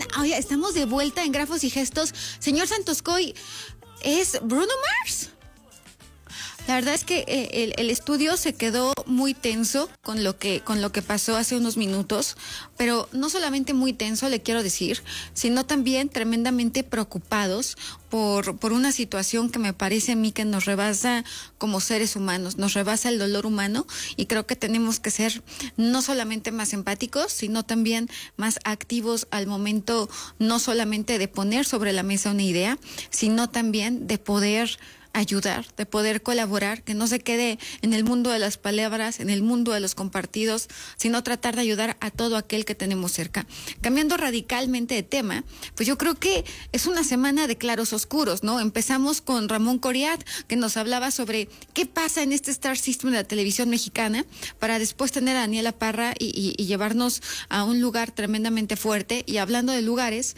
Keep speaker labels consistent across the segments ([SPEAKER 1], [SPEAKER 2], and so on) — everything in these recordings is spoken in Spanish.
[SPEAKER 1] Oye, estamos de vuelta en Grafos y Gestos. Señor Santoscoy, ¿es Bruno Mars? La verdad es que el estudio se quedó muy tenso con lo que pasó hace unos minutos, pero no solamente muy tenso, le quiero decir, sino también tremendamente preocupados por una situación que me parece a mí que nos rebasa como seres humanos, nos rebasa el dolor humano, y creo que tenemos que ser no solamente más empáticos, sino también más activos al momento, no solamente de poner sobre la mesa una idea, sino también de poder ayudar, de poder colaborar, que no se quede en el mundo de las palabras, en el mundo de los compartidos, sino tratar de ayudar a todo aquel que tenemos cerca. Cambiando radicalmente de tema, pues yo creo que es una semana de claros oscuros, ¿no? Empezamos con Ramón Coriat, que nos hablaba sobre qué pasa en este Star System de la televisión mexicana, para después tener a Daniela Parra y llevarnos a un lugar tremendamente fuerte. Y hablando de lugares,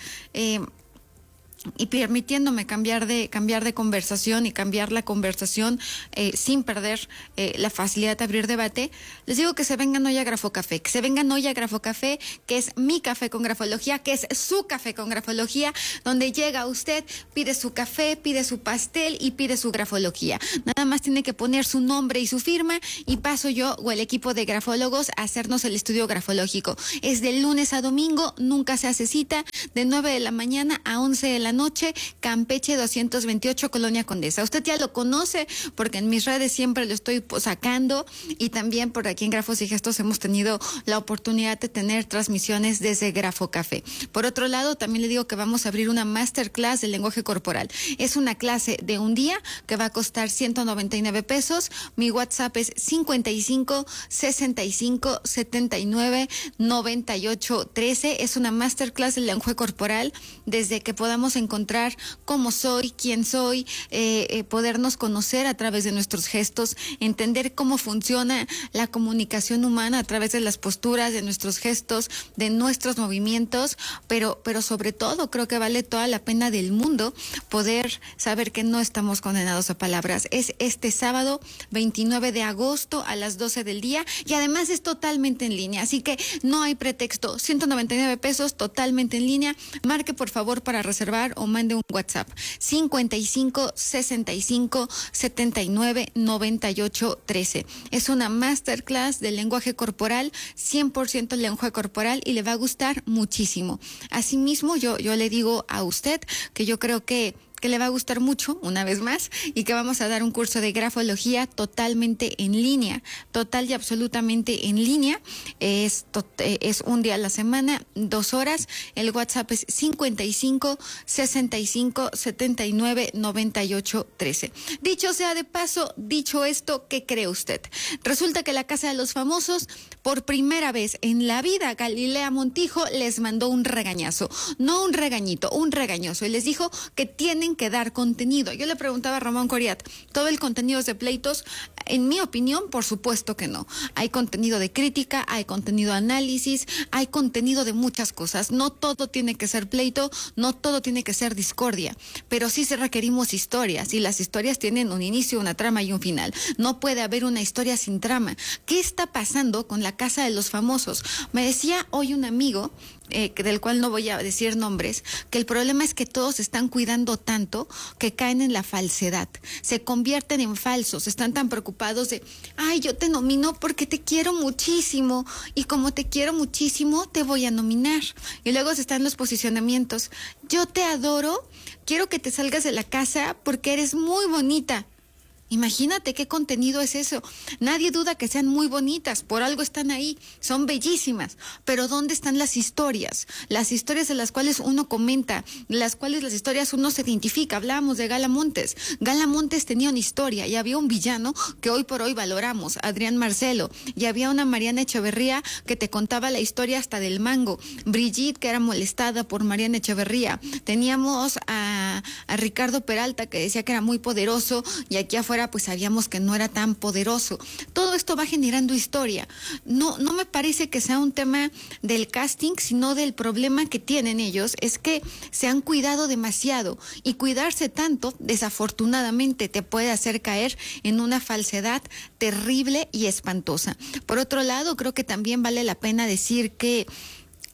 [SPEAKER 1] y permitiéndome cambiar de conversación y cambiar la conversación sin perder la facilidad de abrir debate, les digo que se vengan hoy a Grafocafé, que se vengan hoy a Grafocafé, que es mi café con grafología, que es su café con grafología, donde llega usted, pide su café, pide su pastel y pide su grafología. Nada más tiene que poner su nombre y su firma, y paso yo o el equipo de grafólogos a hacernos el estudio grafológico. Es de lunes a domingo, nunca se hace cita, de 9 de la mañana a 11 de la noche, Campeche 228, Colonia Condesa. Usted ya lo conoce porque en mis redes siempre lo estoy sacando, y también por aquí en Grafos y Gestos hemos tenido la oportunidad de tener transmisiones desde Grafocafé. Por otro lado, también le digo que vamos a abrir una masterclass de lenguaje corporal. Es una clase de un día que va a costar 199 pesos. Mi WhatsApp es 55 65 79 98 13. Es una masterclass de lenguaje corporal, desde que podamos encontrar cómo soy, quién soy, podernos conocer a través de nuestros gestos, entender cómo funciona la comunicación humana a través de las posturas, de nuestros gestos, de nuestros movimientos, pero sobre todo creo que vale toda la pena del mundo poder saber que no estamos condenados a palabras. Es este sábado 29 de agosto a las 12 del día, y además es totalmente en línea, así que no hay pretexto. 199 pesos totalmente en línea. Marque por favor para reservar o mande un WhatsApp 55 65 79 98 13. Es una masterclass de lenguaje corporal, 100% lenguaje corporal, y le va a gustar muchísimo. Asimismo, yo le digo a usted que yo creo que le va a gustar mucho, una vez más, y que vamos a dar un curso de grafología totalmente en línea, total y absolutamente en línea. Es un día a la semana, 2 horas. El WhatsApp es 55 65 79 98 13. Dicho sea de paso, dicho esto, ¿qué cree usted? Resulta que la Casa de los Famosos, por primera vez en la vida, Galilea Montijo les mandó un regañazo, no un regañito, un regañoso, y les dijo que tienen que dar contenido. Yo le preguntaba a Ramón Coriat, ¿todo el contenido es de pleitos? En mi opinión, por supuesto que no. Hay contenido de crítica, hay contenido de análisis, hay contenido de muchas cosas. No todo tiene que ser pleito, no todo tiene que ser discordia, pero sí se requerimos historias, y las historias tienen un inicio, una trama y un final. No puede haber una historia sin trama. ¿Qué está pasando con la Casa de los Famosos? Me decía hoy un amigo, del cual no voy a decir nombres, que el problema es que todos se están cuidando tanto que caen en la falsedad, se convierten en falsos, están tan preocupados de, ay, yo te nomino porque te quiero muchísimo, y como te quiero muchísimo te voy a nominar. Y luego están los posicionamientos, yo te adoro, quiero que te salgas de la casa porque eres muy bonita. Imagínate qué contenido es eso. Nadie duda que sean muy bonitas, por algo están ahí, son bellísimas, pero ¿dónde están las historias? Las historias de las cuales uno comenta, las cuales las historias uno se identifica. Hablábamos de Gala Montes. Gala Montes tenía una historia, y había un villano que hoy por hoy valoramos, Adrián Marcelo, y había una Mariana Echeverría que te contaba la historia hasta del mango, Brigitte, que era molestada por Mariana Echeverría, teníamos a Ricardo Peralta, que decía que era muy poderoso, y aquí afuera pues sabíamos que no era tan poderoso. Todo esto va generando historia. No me parece que sea un tema del casting, sino del problema que tienen ellos, es que se han cuidado demasiado, y cuidarse tanto, desafortunadamente, te puede hacer caer en una falsedad terrible y espantosa. Por otro lado, creo que también vale la pena decir que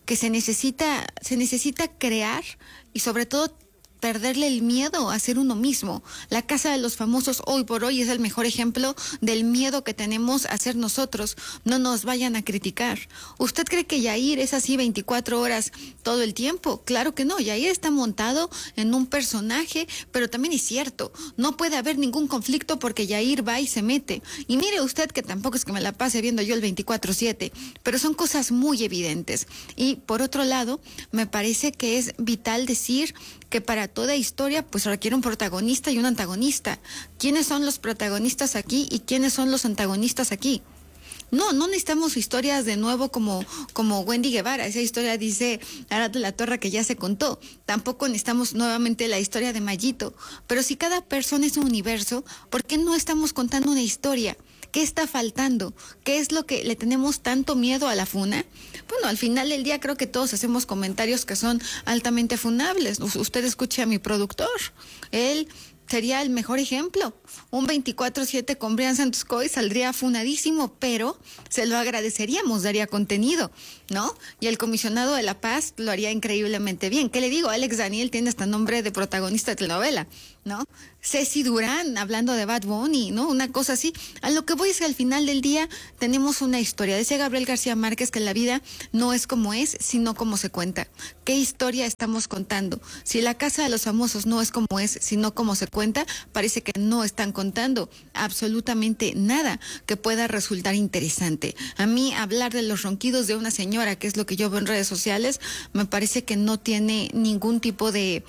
[SPEAKER 1] que se necesita crear y sobre todo perderle el miedo a ser uno mismo. La Casa de los Famosos hoy por hoy es el mejor ejemplo del miedo que tenemos a ser nosotros. No nos vayan a criticar. ¿Usted cree que Yair es así 24 horas todo el tiempo? Claro que no. Yair está montado en un personaje, pero también es cierto, no puede haber ningún conflicto porque Yair va y se mete. Y mire usted que tampoco es que me la pase viendo yo el 24/7, pero son cosas muy evidentes. Y por otro lado, me parece que es vital decir que para toda historia pues requiere un protagonista y un antagonista. ¿Quiénes son los protagonistas aquí y quiénes son los antagonistas aquí? No necesitamos historias de nuevo como Wendy Guevara. Esa historia dice Arad de la Torre que ya se contó. Tampoco necesitamos nuevamente la historia de Mayito. Pero si cada persona es un universo, ¿por qué no estamos contando una historia? ¿Qué está faltando? ¿Qué es lo que le tenemos tanto miedo a la funa? Bueno, al final del día creo que todos hacemos comentarios que son altamente funables. Usted escuche a mi productor. Él sería el mejor ejemplo. Un 24/7 con Brian Santoscoy saldría funadísimo, pero se lo agradeceríamos, daría contenido, ¿no? Y el comisionado de la paz lo haría increíblemente bien. ¿Qué le digo? Alex Daniel tiene hasta nombre de protagonista de telenovela, ¿no? Ceci Durán hablando de Bad Bunny, ¿no? Una cosa así. A lo que voy es que al final del día tenemos una historia. Decía Gabriel García Márquez que la vida no es como es, sino como se cuenta. ¿Qué historia estamos contando? Si la Casa de los Famosos no es como es, sino como se cuenta, parece que no están contando absolutamente nada que pueda resultar interesante. A mí hablar de los ronquidos de una señora, que es lo que yo veo en redes sociales, me parece que no tiene ningún tipo de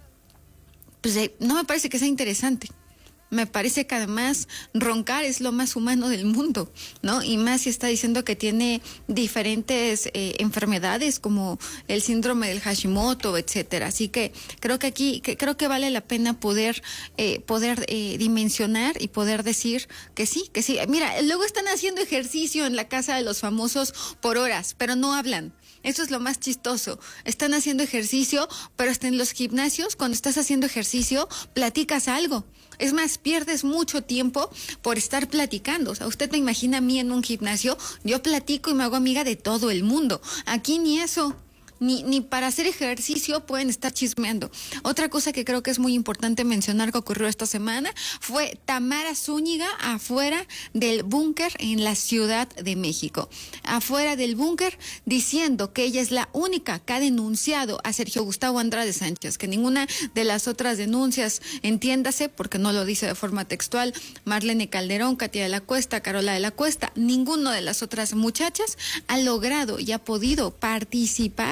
[SPEAKER 1] no me parece que sea interesante. Me parece que además roncar es lo más humano del mundo, ¿no? Y más si está diciendo que tiene diferentes enfermedades como el síndrome del Hashimoto, etcétera. Así que creo que vale la pena poder dimensionar y poder decir que sí. Mira, luego están haciendo ejercicio en la Casa de los Famosos por horas, pero no hablan. Eso es lo más chistoso. Están haciendo ejercicio, pero hasta en los gimnasios, cuando estás haciendo ejercicio, platicas algo. Es más, pierdes mucho tiempo por estar platicando. O sea, usted me imagina a mí en un gimnasio, yo platico y me hago amiga de todo el mundo. Aquí ni eso. Ni para hacer ejercicio pueden estar chismeando. Otra cosa que creo que es muy importante mencionar que ocurrió esta semana fue Tamara Zúñiga afuera del búnker en la Ciudad de México. Afuera del búnker diciendo que ella es la única que ha denunciado a Sergio Gustavo Andrade Sánchez, que ninguna de las otras denuncias, entiéndase, porque no lo dice de forma textual, Marlene Calderón, Katia de la Cuesta, Carola de la Cuesta, ninguna de las otras muchachas ha logrado y ha podido participar,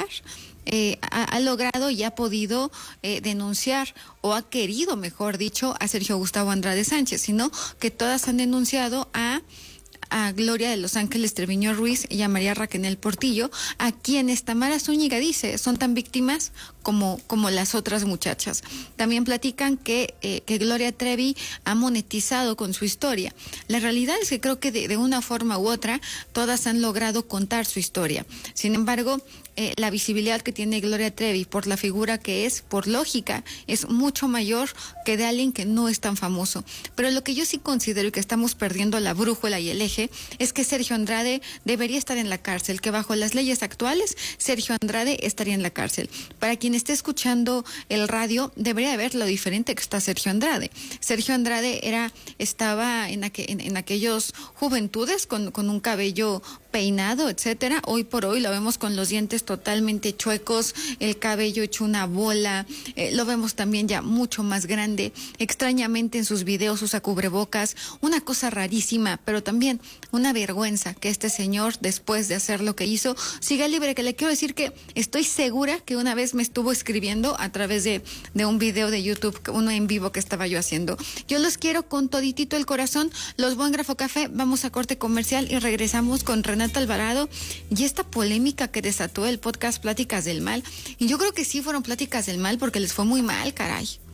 [SPEAKER 1] ha logrado y ha podido denunciar o ha querido, mejor dicho, a Sergio Gustavo Andrade Sánchez, sino que todas han denunciado a Gloria de Los Ángeles Treviño Ruiz y a María Raquel Portillo, a quienes Tamara Zúñiga dice son tan víctimas como las otras muchachas. También platican que Gloria Trevi ha monetizado con su historia. La realidad es que creo que de una forma u otra todas han logrado contar su historia. Sin embargo, la visibilidad que tiene Gloria Trevi por la figura que es, por lógica, es mucho mayor que de alguien que no es tan famoso. Pero lo que yo sí considero que estamos perdiendo la brújula y el eje es que Sergio Andrade debería estar en la cárcel, que bajo las leyes actuales Sergio Andrade estaría en la cárcel. Para quien esté escuchando el radio, debería ver lo diferente que está Sergio Andrade. Sergio Andrade estaba en aquellos juventudes con un cabello peinado, etcétera. Hoy por hoy lo vemos con los dientes totalmente chuecos, el cabello hecho una bola, lo vemos también ya mucho más grande. Extrañamente en sus videos usa cubrebocas, una cosa rarísima, pero también una vergüenza que este señor, después de hacer lo que hizo, siga libre. Que le quiero decir que estoy segura que una vez me estuvo escribiendo a través de un video de YouTube, uno en vivo que estaba yo haciendo. Yo los quiero con toditito el corazón. Los Buen Grafo Café, vamos a corte comercial y regresamos con Renata Alvarado y esta polémica que desató el podcast Pláticas del Mal. Y yo creo que sí fueron Pláticas del Mal porque les fue muy mal, caray.